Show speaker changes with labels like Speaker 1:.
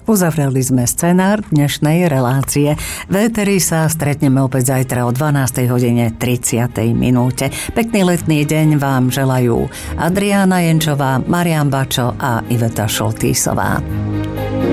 Speaker 1: Uzavreli sme scenár dnešnej relácie. V éteri sa stretneme opäť zajtra o 12:30. Pekný letný deň vám želajú Adriána Jenčová, Marián Bačo a Iveta Šoltýsová.